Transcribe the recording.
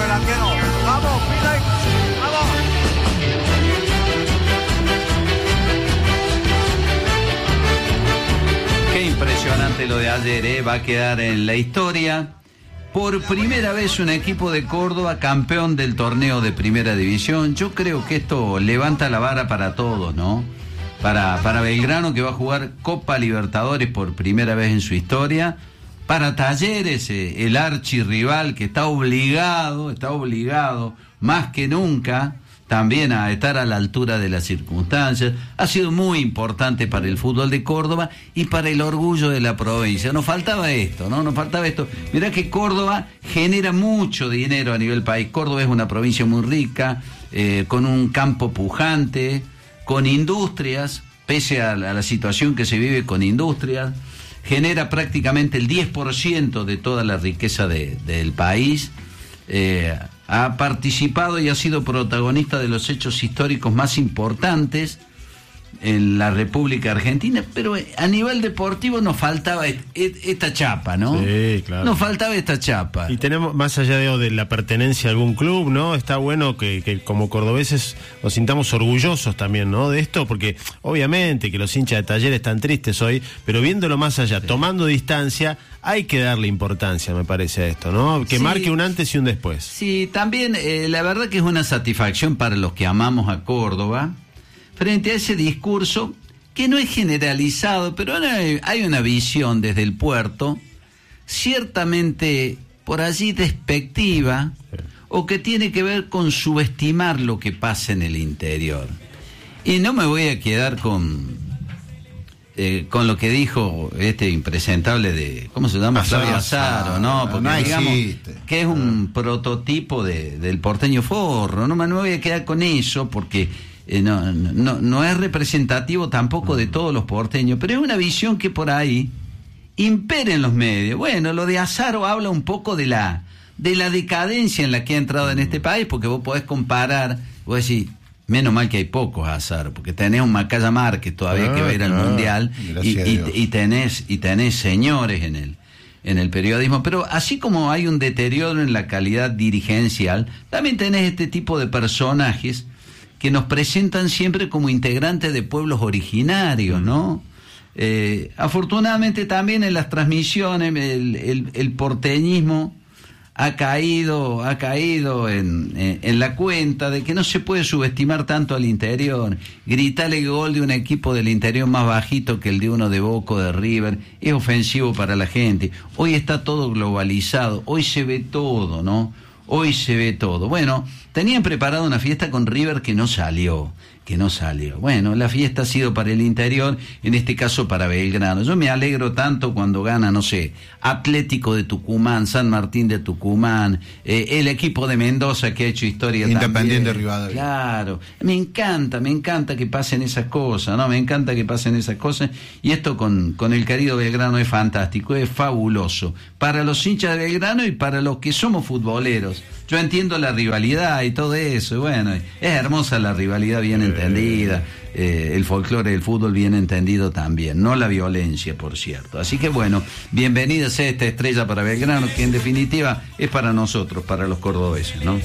el arquero. Vamos, Pide. Vamos. Qué impresionante lo de ayer, va a quedar en la historia. Por primera vez un equipo de Córdoba campeón del torneo de primera división. Yo creo que esto levanta la vara para todos, ¿no? Para Belgrano, que va a jugar Copa Libertadores por primera vez en su historia. Para Talleres, el archirrival que está obligado más que nunca también a estar a la altura de las circunstancias. Ha sido muy importante para el fútbol de Córdoba y para el orgullo de la provincia. Nos faltaba esto, ¿no? Nos faltaba esto. Mirá que Córdoba genera mucho dinero a nivel país. Córdoba es una provincia muy rica, con un campo pujante, con industrias, pese a la situación que se vive con industrias. Genera prácticamente el 10% de toda la riqueza del país. Ha participado y ha sido protagonista de los hechos históricos más importantes en la República Argentina, pero a nivel deportivo nos faltaba esta chapa, ¿no? Sí, claro. Nos faltaba esta chapa. Y tenemos, más allá de la pertenencia a algún club, ¿no? Está bueno que como cordobeses nos sintamos orgullosos también, ¿no? De esto, porque obviamente que los hinchas de Talleres están tristes hoy, pero viéndolo más allá, sí, tomando distancia, hay que darle importancia, me parece, a esto, ¿no? Que sí, marque un antes y un después. Sí, también la verdad que es una satisfacción para los que amamos a Córdoba, frente a ese discurso que no es generalizado, pero hay una visión desde el puerto, ciertamente por allí despectiva, sí, o que tiene que ver con subestimar lo que pasa en el interior. Y no me voy a quedar con lo que dijo este impresentable de, ¿cómo se llama? Flavio Azaro, ¿no? Porque no digamos existe, que es un prototipo del porteño forro. No me voy a quedar con eso porque no es representativo tampoco de todos los porteños, pero es una visión que por ahí impera en los medios. Bueno, lo de Azaro habla un poco de la decadencia en la que ha entrado en este país, porque vos podés comparar, vos decís, menos mal que hay pocos Azaro, porque tenés un Macaya Márquez todavía que va a ir al Mundial, y tenés señores en el periodismo, pero así como hay un deterioro en la calidad dirigencial, también tenés este tipo de personajes que nos presentan siempre como integrantes de pueblos originarios, ¿no? Afortunadamente también en las transmisiones el porteñismo ha caído en la cuenta de que no se puede subestimar tanto al interior. Gritarle gol de un equipo del interior más bajito que el de uno de Boca o de River es ofensivo para la gente. Hoy está todo globalizado, hoy se ve todo, ¿no? Hoy se ve todo. Bueno, tenían preparado una fiesta con River que no salió. Bueno, la fiesta ha sido para el interior, en este caso para Belgrano. Yo me alegro tanto cuando gana, no sé, Atlético de Tucumán, San Martín de Tucumán, el equipo de Mendoza que ha hecho historia Independiente también. Rivadavia. Claro, me encanta que pasen esas cosas, ¿no? Me encanta que pasen esas cosas, y esto con el querido Belgrano es fantástico, es fabuloso. Para los hinchas de Belgrano y para los que somos futboleros. Yo entiendo la rivalidad y todo eso, y bueno, es hermosa la rivalidad bien entendida, el folclore del fútbol bien entendido también, no la violencia, por cierto. Así que bueno, bienvenida sea esta estrella para Belgrano, que en definitiva es para nosotros, para los cordobeses, ¿no?